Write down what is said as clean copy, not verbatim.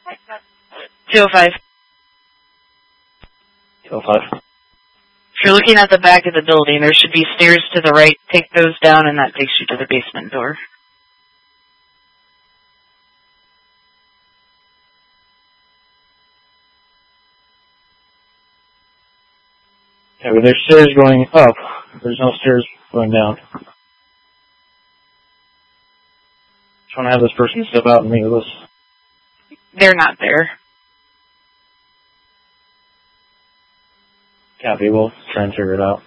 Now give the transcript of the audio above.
205. 205. If you're looking at the back of the building, there should be stairs to the right. Take those down, and that takes you to the basement door. Okay, but there's stairs going up. There's no stairs going down. Just want to have this person step out and meet with us. They're not there. Copy, we'll try and figure it out.